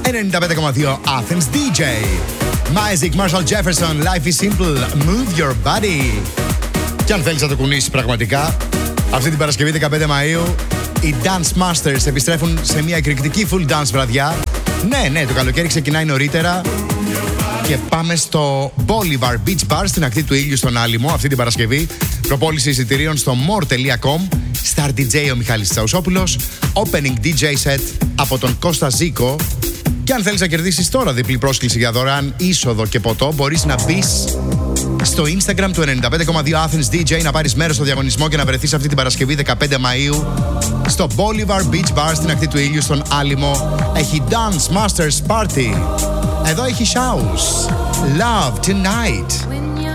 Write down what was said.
95,2 Athens DJ. Isaac Marshall Jefferson, Life is simple, move your body. Και αν θέλεις να το κουνήσεις πραγματικά, αυτή την Παρασκευή 15 Μαΐου οι Dance Masters επιστρέφουν σε μια εκρηκτική full dance βραδιά. Ναι, το καλοκαίρι ξεκινάει νωρίτερα και πάμε στο Bolivar Beach Bar στην ακτή του ήλιου στον Άλυμο αυτή την Παρασκευή. Προπόληση εισιτηρίων στο more.com. Star DJ ο Μιχάλης Τσαουσόπουλος. Opening DJ set από τον Κώστα Ζήκο. Και αν θέλεις να κερδίσεις τώρα διπλή πρόσκληση για δωρεάν είσοδο και ποτό, μπορείς να μπεις στο Instagram του 95,2 Athens DJ, να πάρεις μέρος στο διαγωνισμό και να βρεθείς αυτή την Παρασκευή 15 Μαΐου στο Bolivar Beach Bar στην ακτή του ήλιου στον Άλυμο. Έχει Dance Masters Party. Εδώ έχει Shouse. Love Tonight.